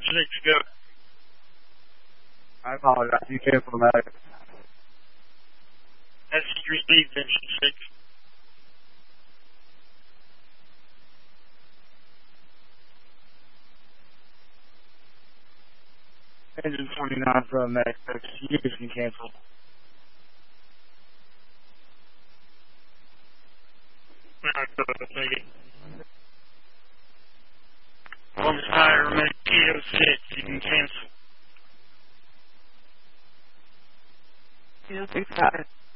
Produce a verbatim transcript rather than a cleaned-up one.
six, go. I apologize. You cancel that. Message received, engine six. Engine twenty-nine from next. You can cancel. Alright, go ahead, take it. Columbus Tire, remain P O six, you can cancel. P O six, got it.